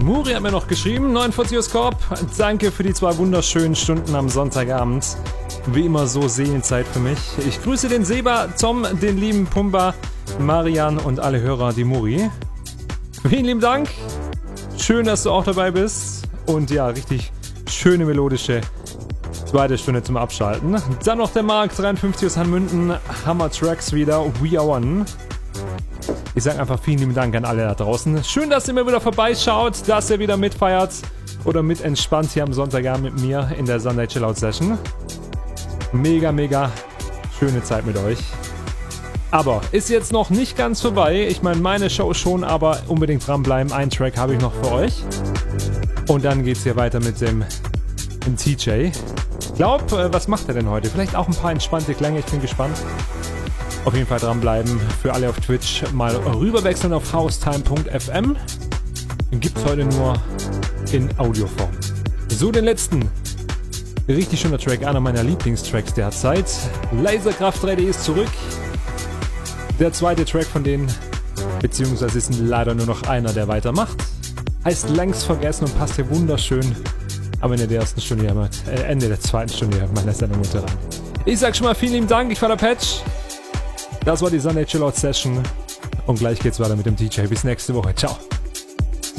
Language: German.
Muri hat mir noch geschrieben, 49 Scorp. Danke für die 2 wunderschönen Stunden am Sonntagabend. Wie immer so Seelenzeit für mich. Ich grüße den Seba, Tom, den lieben Pumba, Marian und alle Hörer, die Muri. Vielen lieben Dank. Schön, dass du auch dabei bist. Und ja, richtig schöne melodische 2. Stunde zum Abschalten. Dann noch der Mark 53 aus Hanmünden. Hammer Tracks wieder. We Are One. Ich sage einfach vielen lieben Dank an alle da draußen. Schön, dass ihr mir wieder vorbeischaut, dass ihr wieder mitfeiert oder mit entspannt hier am Sonntagabend mit mir in der Sunday Chillout Session. Mega, mega schöne Zeit mit euch. Aber ist jetzt noch nicht ganz vorbei. Ich meine, meine Show schon, aber unbedingt dranbleiben. Einen Track habe ich noch für euch. Und dann geht's hier weiter mit dem TJ. Ich glaube, was macht er denn heute? Vielleicht auch ein paar entspannte Klänge, ich bin gespannt. Auf jeden Fall dranbleiben. Für alle auf Twitch mal rüberwechseln auf haustime.fm. Gibt's heute nur in Audioform. So, den letzten. Richtig schöner Track, einer meiner Lieblingstracks derzeit. Laserkraft 3D ist zurück. Der 2. Track von denen, beziehungsweise ist leider nur noch einer, der weitermacht. Heißt Längst vergessen und passt hier wunderschön am Ende der ersten Stunde, Ende der 2. Stunde meiner Sendung unter rein. Ich sag schon mal vielen lieben Dank, ich war der Patch. Das war die Sunday Chillout Session und gleich geht's weiter mit dem DJ. Bis nächste Woche. Ciao.